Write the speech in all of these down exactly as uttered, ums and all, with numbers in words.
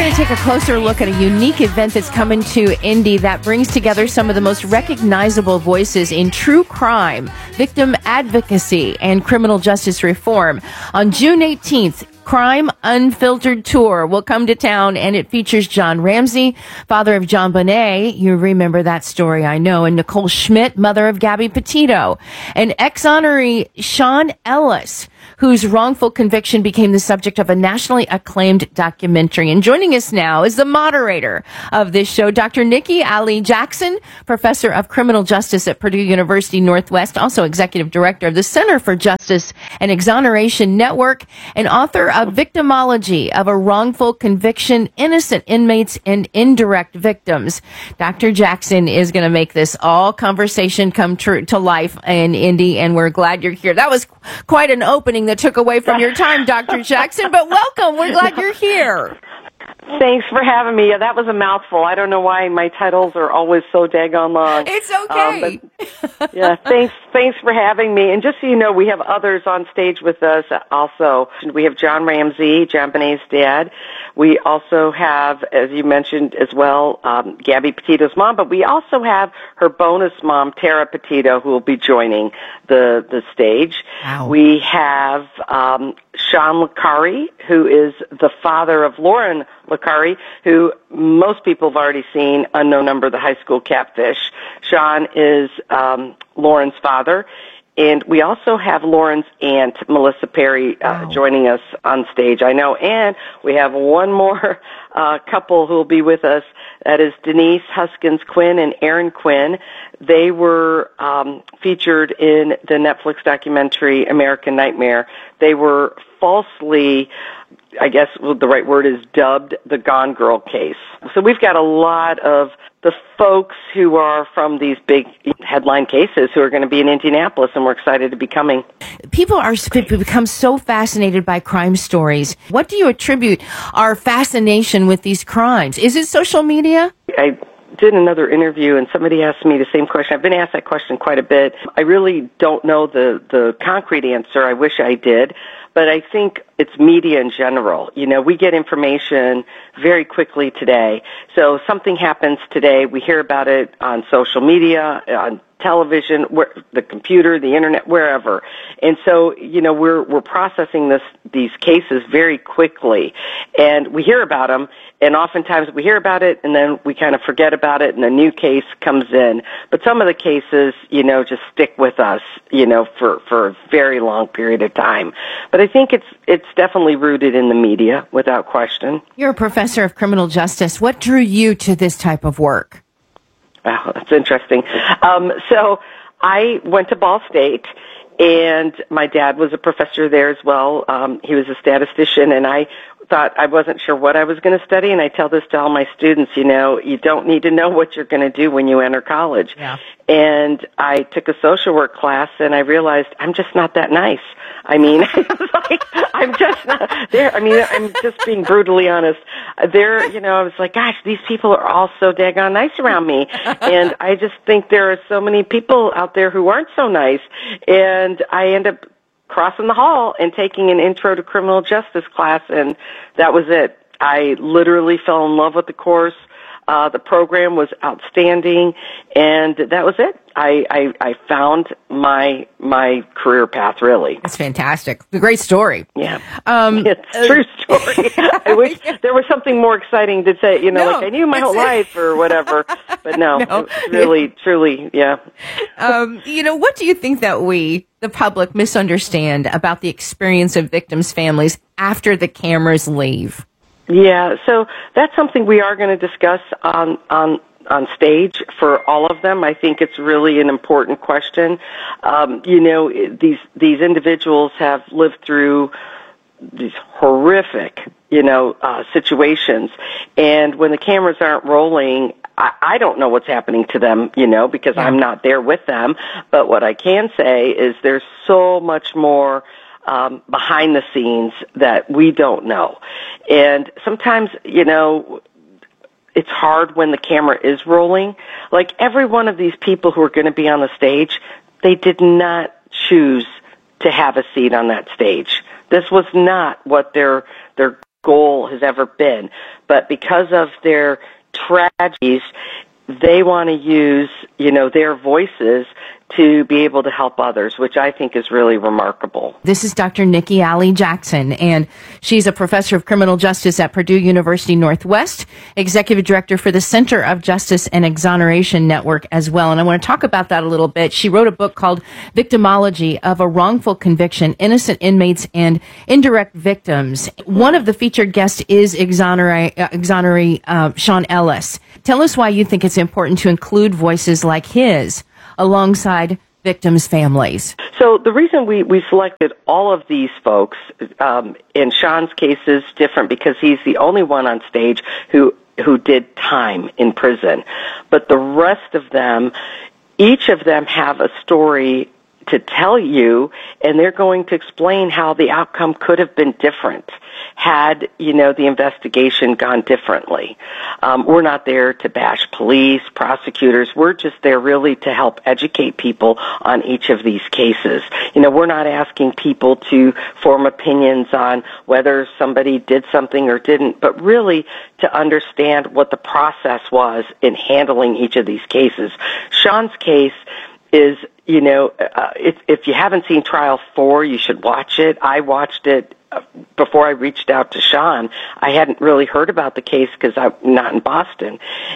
going to take a closer look at a unique event that's coming to Indy that brings together some of the most recognizable voices in true crime, victim advocacy, and criminal justice reform. On June eighteenth, Crime Unfiltered Tour will come to town, and it features John Ramsey, father of John Bonet. You remember that story, I know. And Nicole Schmidt, mother of Gabby Petito. And ex-honoree Sean Ellis, whose wrongful conviction became the subject of a nationally acclaimed documentary. And joining us now is the moderator of this show, Doctor Nikki Ali Jackson, professor of criminal justice at Purdue University Northwest, also executive director of the Center for Justice and Exoneration Network, and author of Victimology of a Wrongful Conviction, Innocent Inmates and Indirect Victims. Doctor Jackson is going to make this all conversation come true to life in Indy, and we're glad you're here. That was quite an opening that took away from your time, Doctor Jackson, but welcome. We're glad you're here. Thanks for having me. Yeah, that was a mouthful. I don't know why my titles are always so daggone long. It's okay. Um, but, yeah, thanks Thanks for having me. And just so you know, we have others on stage with us also. We have John Ramsey, John Bonet's dad. We also have, as you mentioned as well, um, Gabby Petito's mom, but we also have her bonus mom, Tara Petito, who will be joining the, the stage. Wow. We have um, Sean Licari, who is the father of Lauren Licari, who most people have already seen, Unknown Number, the high school catfish. Sean is um, Lauren's father. And we also have Lauren's aunt, Melissa Perry, uh, wow. joining us on stage, I know. And we have one more uh, couple who will be with us. That is Denise Huskins Quinn and Aaron Quinn. They were um, featured in the Netflix documentary American Nightmare. They were falsely, I guess the right word is dubbed, the Gone Girl case. So we've got a lot of the folks who are from these big headline cases who are going to be in Indianapolis, and we're excited to be coming. People are become so fascinated by crime stories. What do you attribute our fascination with these crimes? Is it social media? I did another interview, and somebody asked me the same question. I've been asked that question quite a bit. I really don't know the, the concrete answer. I wish I did. But I think it's media in general. You know, we get information very quickly today. So something happens today, we hear about it on social media, on television, where, the computer, the internet, wherever. And so, you know, we're we're processing this these cases very quickly, and we hear about them, and oftentimes we hear about it, and then we kind of forget about it, and a new case comes in. But some of the cases, you know, just stick with us, you know, for for a very long period of time. But I think it's it's definitely rooted in the media, without question. You're a professor of criminal justice. What drew you to this type of work? Oh, that's interesting. Um, so I went to Ball State, and my dad was a professor there as well. Um, he was a statistician, and I thought I wasn't sure what I was going to study, and I tell this to all my students, you know, you don't need to know what you're going to do when you enter college. Yeah. And I took a social work class, and I realized I'm just not that nice. I mean, it's like, I'm just not there. I mean, I'm just being brutally honest. There, you know, I was like, gosh, these people are all so daggone nice around me. And I just think there are so many people out there who aren't so nice. And I end up crossing the hall and taking an intro to criminal justice class, and that was it. I literally fell in love with the course. Uh, the program was outstanding, and that was it. I, I, I found my my career path, really. That's fantastic. A great story. Yeah. Um, it's a true story. I wish there was something more exciting to say, you know, no, like I knew my whole life or whatever. But no, no. It's really, truly, yeah. Um, you know, what do you think that we, the public, misunderstand about the experience of victims' families after the cameras leave? Yeah, so that's something we are going to discuss on on on stage for all of them. I think it's really an important question. Um, you know, these these individuals have lived through these horrific, you know, uh, situations, and when the cameras aren't rolling, I, I don't know what's happening to them, you know, because yeah. I'm not there with them. But what I can say is there's so much more Um, behind the scenes that we don't know. And sometimes, you know, it's hard when the camera is rolling. Like every one of these people who are going to be on the stage, they did not choose to have a seat on that stage. This was not what their their goal has ever been. But because of their tragedies, they want to use, you know, their voices to be able to help others, which I think is really remarkable. This is Doctor Nikki Alley Jackson, and she's a professor of criminal justice at Purdue University Northwest, executive director for the Center of Justice and Exoneration Network as well. And I want to talk about that a little bit. She wrote a book called Victimology of a Wrongful Conviction, Innocent Inmates and Indirect Victims. One of the featured guests is exoneree, uh, exoneree uh, Sean Ellis. Tell us why you think it's important to include voices like his alongside victims' families. So the reason we, we selected all of these folks, um, in Sean's case is different because he's the only one on stage who who did time in prison. But the rest of them, each of them have a story to tell you, and they're going to explain how the outcome could have been different had, you know, the investigation gone differently. Um, we're not there to bash police, prosecutors. We're just there really to help educate people on each of these cases. You know, we're not asking people to form opinions on whether somebody did something or didn't, but really to understand what the process was in handling each of these cases. Sean's case is, you know, uh, if, if you haven't seen Trial four, you should watch it. I watched it uh, before I reached out to Sean. I hadn't really heard about the case because I'm not in Boston.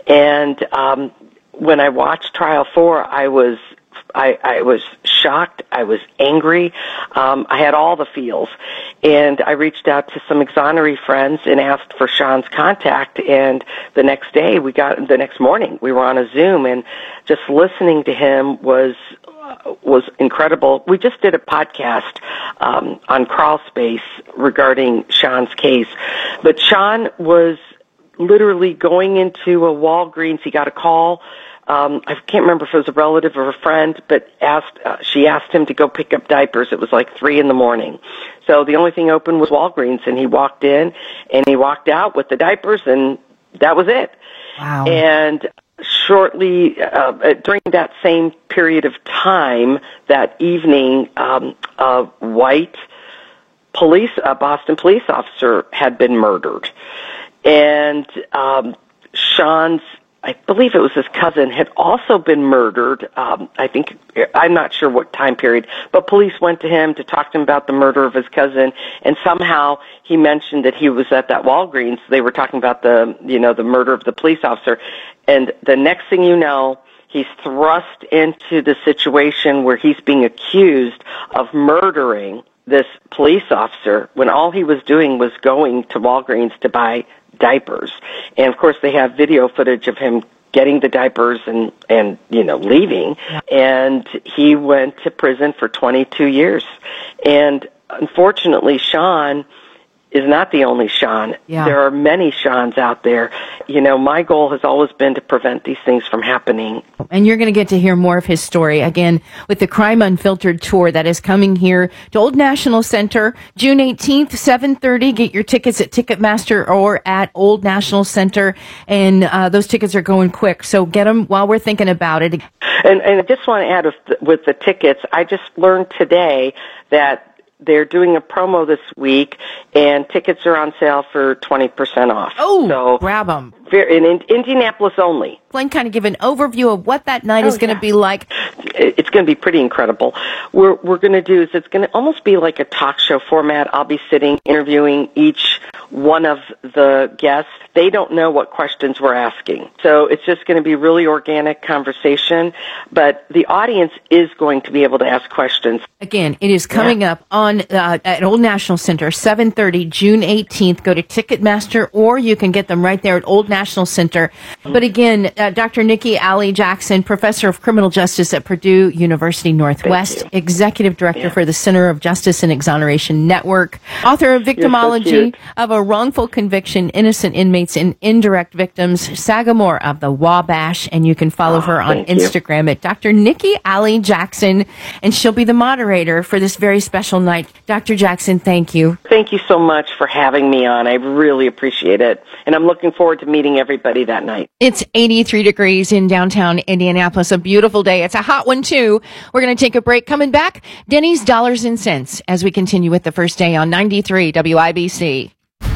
And um, when I watched Trial four, I was I, I was shocked. I was angry. Um, I had all the feels. And I reached out to some exoneree friends and asked for Sean's contact. And the next day, we got, the next morning, we were on a Zoom, and just listening to him was uh, was incredible. We just did a podcast um, on Crawl Space regarding Sean's case. But Sean was literally going into a Walgreens. He got a call. Um, I can't remember if it was a relative or a friend, but asked uh, she asked him to go pick up diapers. It was like three in the morning. So the only thing open was Walgreens, and he walked in, and he walked out with the diapers, and that was it. Wow. And shortly, uh, during that same period of time, that evening, um, a white police, a Boston police officer had been murdered. And um, Sean's, I believe it was his cousin, had also been murdered. Um, I think, I'm not sure what time period, but police went to him to talk to him about the murder of his cousin, and somehow he mentioned that he was at that Walgreens. They were talking about the, you know, the murder of the police officer, and the next thing you know, he's thrust into the situation where he's being accused of murdering this police officer when all he was doing was going to Walgreens to buy diapers. And of course they have video footage of him getting the diapers and, and you know, leaving. Yeah. And he went to prison for twenty-two years. And unfortunately, Sean is not the only Sean. Yeah. There are many Seans out there. You know, my goal has always been to prevent these things from happening. And you're going to get to hear more of his story, again, with the Crime Unfiltered tour that is coming here to Old National Center, June eighteenth, seven thirty. Get your tickets at Ticketmaster or at Old National Center. And uh, those tickets are going quick, so get them while we're thinking about it. And, and I just want to add with the, with the tickets, I just learned today that they're doing a promo this week, and tickets are on sale for twenty percent off. Oh, so grab them. In Indianapolis only. Glenn, kind of give an overview of what that night oh, is going to yeah. be like. It's going to be pretty incredible. We're we're going to do is it's going to almost be like a talk show format. I'll be sitting interviewing each one of the guests. They don't know what questions we're asking, so it's just going to be really organic conversation. But the audience is going to be able to ask questions. Again, it is coming yeah. up on uh, at Old National Center, seven thirty, June eighteenth. Go to Ticketmaster, or you can get them right there at Old National Center. But again, uh, Doctor Nikki Alley Jackson, professor of criminal justice at Purdue University Northwest, executive director yeah. for the Center of Justice and Exoneration Network, author of Victimology so of a Wrongful Conviction, Innocent Inmates and Indirect Victims, Sagamore of the Wabash, and you can follow oh, her on you. Instagram at Doctor Nikki Alley Jackson, and she'll be the moderator for this very special night. Doctor Jackson, thank you. Thank you so much for having me on. I really appreciate it, and I'm looking forward to meeting everybody that night. It's eighty-three degrees in downtown Indianapolis, a beautiful day. It's a hot one, too. We're going to take a break. Coming back, Denny's Dollars and Cents as we continue with the first day on ninety-three W I B C.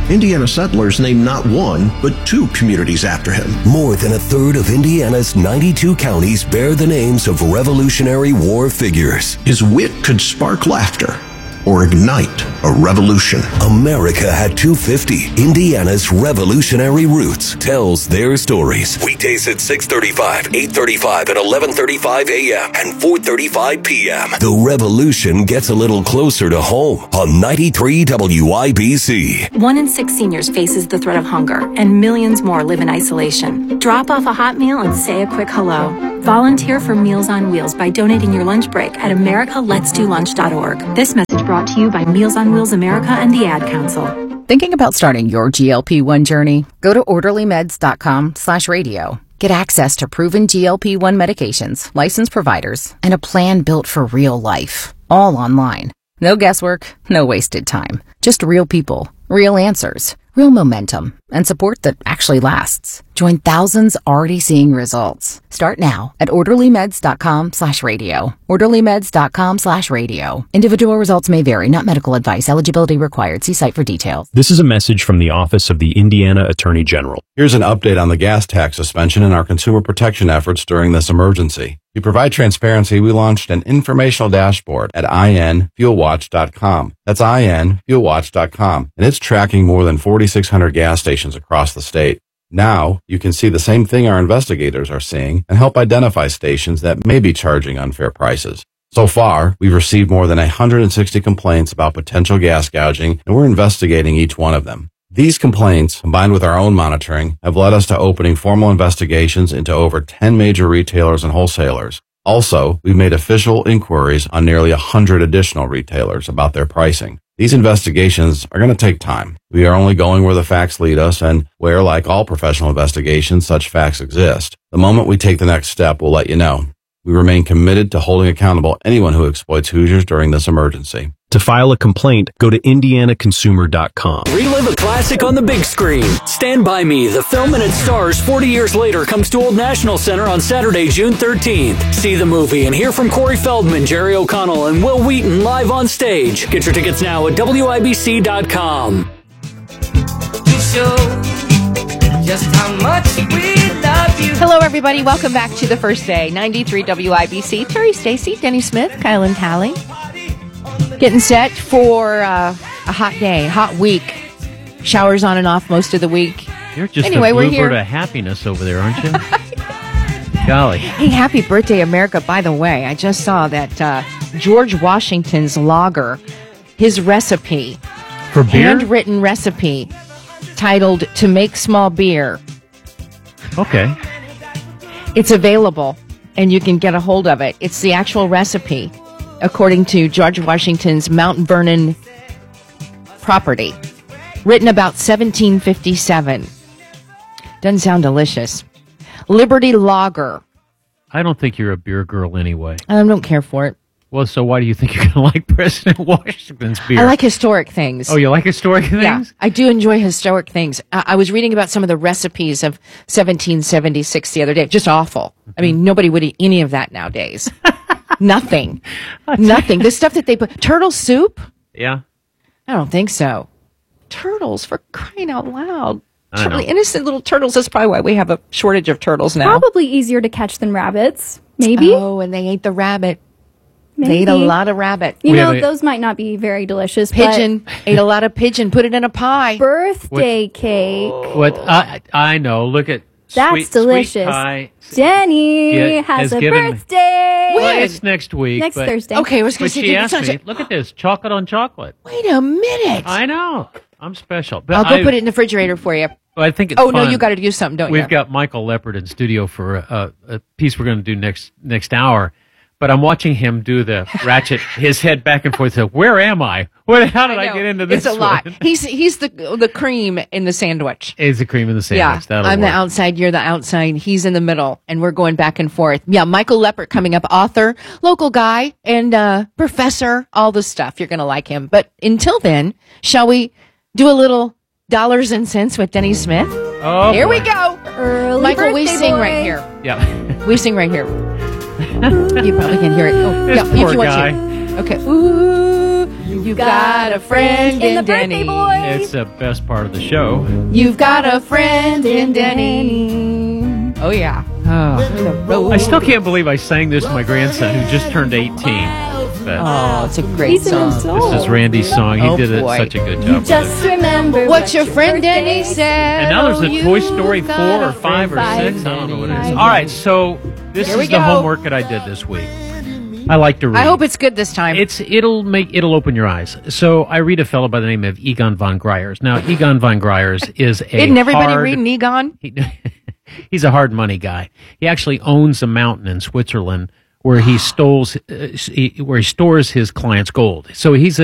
Indiana settlers named not one, but two communities after him. More than a third of Indiana's ninety-two counties bear the names of Revolutionary War figures. His wit could spark laughter or ignite a revolution. America had two fifty. Indiana's Revolutionary Roots tells their stories. Weekdays at six thirty-five, eight thirty-five, and eleven thirty-five a.m. and four thirty-five p.m. The revolution gets a little closer to home on ninety-three W I B C. One in six seniors faces the threat of hunger, and millions more live in isolation. Drop off a hot meal and say a quick hello. Volunteer for Meals on Wheels by donating your lunch break at america lets do lunch dot org. This message brought to you by Meals on Wheels America and the Ad Council. Thinking about starting your G L P one journey? Go to orderly meds dot com slash radio. Get access to proven G L P one medications, licensed providers, and a plan built for real life. All online. No guesswork, no wasted time. Just real people, real answers, real momentum, and support that actually lasts. Join thousands already seeing results. Start now at orderly meds dot com slash radio. orderly meds dot com slash radio. Individual results may vary, not medical advice. Eligibility required. See site for details. This is a message from the Office of the Indiana Attorney General. Here's an update on the gas tax suspension and our consumer protection efforts during this emergency. To provide transparency, we launched an informational dashboard at i n fuel watch dot com. That's i n fuel watch dot com, and it's tracking more than forty-six hundred gas stations across the state. Now, you can see the same thing our investigators are seeing and help identify stations that may be charging unfair prices. So far, we've received more than one hundred sixty complaints about potential gas gouging, and we're investigating each one of them. These complaints, combined with our own monitoring, have led us to opening formal investigations into over ten major retailers and wholesalers. Also, we've made official inquiries on nearly one hundred additional retailers about their pricing. These investigations are going to take time. We are only going where the facts lead us and where, like all professional investigations, such facts exist. The moment we take the next step, we'll let you know. We remain committed to holding accountable anyone who exploits Hoosiers during this emergency. To file a complaint, go to indiana consumer dot com. Relive a classic on the big screen. Stand By Me, the film and its stars forty years later, comes to Old National Center on Saturday, June thirteenth. See the movie and hear from Corey Feldman, Jerry O'Connell, and Will Wheaton live on stage. Get your tickets now at W I B C dot com. Show just how much we love you. Hello, everybody. Welcome back to the first day. ninety-three W I B C. Terry Stacy, Denny Smith, Kyle and Callie. Getting set for uh, a hot day, hot week. Showers on and off most of the week. You're just anyway, a we're bluebird here. of happiness over there, aren't you? Golly. Hey, happy birthday, America. By the way, I just saw that uh, George Washington's lager, his recipe, For beer? handwritten recipe, titled To Make Small Beer. Okay. It's available, and you can get a hold of it. It's the actual recipe, according to George Washington's Mount Vernon property, written about seventeen fifty-seven. Doesn't sound delicious. Liberty Lager. I don't think you're a beer girl anyway. I don't care for it. Well, so why do you think you're going to like President Washington's beer? I like historic things. Oh, you like historic things? Yeah, I do enjoy historic things. I, I was reading about some of the recipes of seventeen seventy-six the other day. Just awful. Mm-hmm. I mean, nobody would eat any of that nowadays. Nothing. Nothing. The stuff that they put. Turtle soup? Yeah. I don't think so. Turtles, for crying out loud. I Totally know. innocent little turtles. That's probably why we have a shortage of turtles now. Probably easier to catch than rabbits. Maybe. Oh, and they ate the rabbit. Maybe. They ate a lot of rabbit. You We know, have a- those might not be very delicious. Pigeon. Ate a lot of pigeon. Put it in a pie. But birthday cake. What I I know. Look at That's sweet, delicious. Sweet pie. Jenny Get- has, has a given- birthday. Well, it's next week. Next but, Thursday. Okay, I was going But to say, she dude, asked it's not me, so- look at this, chocolate on chocolate. Wait a minute. I know. I'm special. But I'll go I, put it in the refrigerator for you. I think it's Oh, no, fun. you got to do something, don't We've you? got Michael Leopard in studio for a, a piece we're going to do next next hour. But I'm watching him do the ratchet his head back and forth. So where am I? What? How did I, know. get into this? It's a lot. one? He's he's the the cream in the sandwich. It's the cream in the sandwich. Yeah, That'll I'm work. the outside, you're the outside. He's in the middle, and we're going back and forth. Yeah, Michael Leppert coming up, author, local guy, and uh, professor, all the stuff. You're going to like him. But until then, shall we do a little dollars and cents with Denny Smith? Oh, here boy. we go. Early Michael, we birthday sing boy. right here. Yeah. We sing right here. You probably can hear it. Oh, This yeah, poor if you want guy. to. Okay. Ooh, You've got a friend in, In the birthday Denny. boy. It's the best part of the show. You've got a friend in Denny. Oh, yeah. I still can't believe I sang this to my grandson who just turned eighteen. But Oh, it's a great He's an song. adult. this is Randy's song. He Oh, did it boy. such a good job with it. Just remember What your friend Denny birthday said. And now there's a Oh, Toy you've Story got four a or five or friend six. I don't know what it is. Denny. All right, so this Here we is the go. homework that I did this week. I like to read. I hope it's good this time. It's it'll make it'll open your eyes. So I read a fellow by the name of Egon von Greyers. Now Egon von Greyers is a Isn't everybody hard, reading Egon? He, he's a hard money guy. He actually owns a mountain in Switzerland where he stores uh, he, where he stores his clients' gold. So he's a